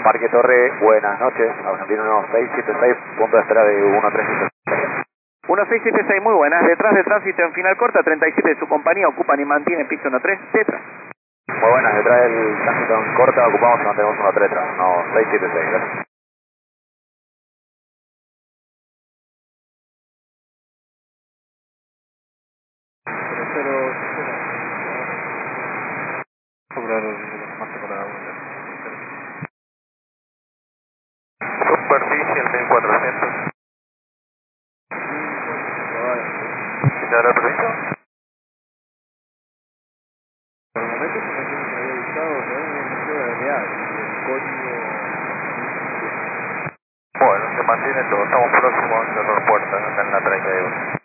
Parque Torre, buenas noches. Argentino 1676, punto de espera de 1376. 1676, muy buenas. Detrás de tránsito en final corta, 37 de su compañía ocupan y mantienen piso 13, detrás. Muy buenas, detrás del tránsito en corta ocupamos y mantenemos 13, no 676, gracias. Superficie 1400. ¿Te dará permiso? Por el momento se me había avisado, ¿no? No sé, el código. Bueno, se mantiene todo. Estamos próximos a cerrar puertas acá en la 31.